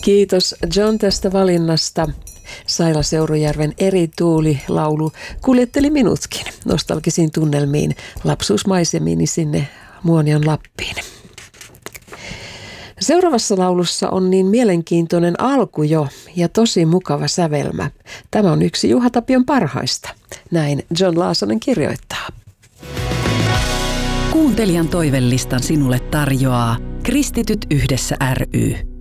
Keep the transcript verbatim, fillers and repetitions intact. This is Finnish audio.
Kiitos John tästä valinnasta. Saila Seurujärven Eri tuuli-laulu kuljetteli minutkin nostalgisiin tunnelmiin, lapsuusmaisemiini sinne Muonion Lappiin. Seuraavassa laulussa on niin mielenkiintoinen alku jo ja tosi mukava sävelmä. Tämä on yksi Juha Tapion parhaista. Näin John Laasonen kirjoittaa. Kuuntelijan toivelistan sinulle tarjoaa Kristityt yhdessä ry.